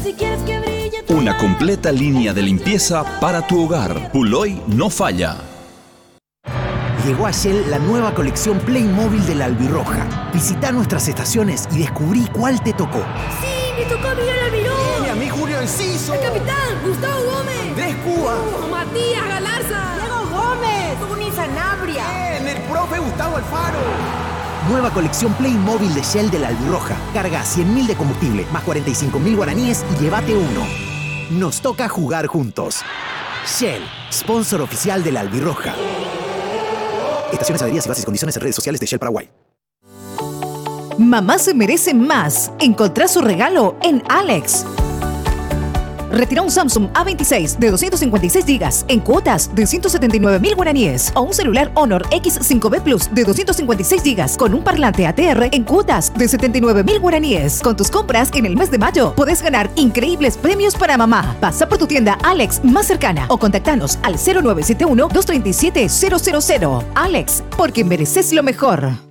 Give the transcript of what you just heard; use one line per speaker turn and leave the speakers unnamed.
Si quieres que brille tu
Una
hogar.
completa línea de limpieza para tu hogar. Puloy no falla.
Llegó a Shell la nueva colección Playmobil de la Albirroja. Visita nuestras estaciones y descubrí cuál te tocó.
Sí, me tocó Miguel Almirón.
a mí Julio Enciso!
El capitán, Gustavo Gómez.
¡Andrés Cuba!
Matías Galarza. Diego Gómez. Tuni Sanabria.
¡El profe Gustavo Alfaro! Nueva colección Playmobil de Shell de la Albirroja. Carga 100.000 de combustible más 45.000 guaraníes y llévate uno. Nos toca jugar juntos. Shell, sponsor oficial de la Albirroja. Estaciones, adheridas y bases y condiciones en redes sociales de Shell Paraguay.
Mamá se merece más. Encontrá su regalo en Alex. Retira un Samsung A26 de 256 GB en cuotas de 179.000 guaraníes o un celular Honor X5B Plus de 256 GB con un parlante ATR en cuotas de 79.000 guaraníes. Con tus compras en el mes de mayo podés ganar increíbles premios para mamá. Pasa por tu tienda Alex más cercana o contactanos al 0971-237-000. Alex, porque mereces lo mejor.